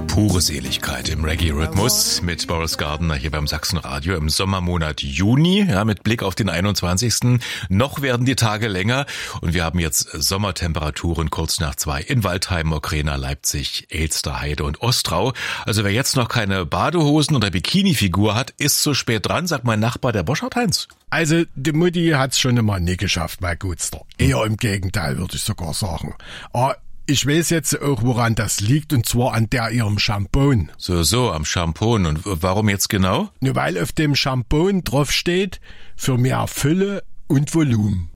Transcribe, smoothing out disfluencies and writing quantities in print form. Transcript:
Pure Seligkeit im Reggae-Rhythmus mit Boris Gardiner hier beim Sachsenradio im Sommermonat Juni, ja, mit Blick auf den 21. Noch werden die Tage länger und wir haben jetzt Sommertemperaturen kurz nach 2 in Waldheim, Mokrena, Leipzig, Elsterheide und Ostrau. Also wer jetzt noch keine Badehosen oder Bikini-Figur hat, ist zu spät dran, sagt mein Nachbar, der Boschert Heinz. Also, die Mutti hat's schon immer nie geschafft, mein Gutster. Eher im Gegenteil, würde ich sogar sagen. Aber ich weiß jetzt auch, woran das liegt, und zwar an ihrem Shampoo. So, am Shampoo. Und warum jetzt genau? Nur weil auf dem Shampoo drauf steht, für mehr Fülle und Volumen.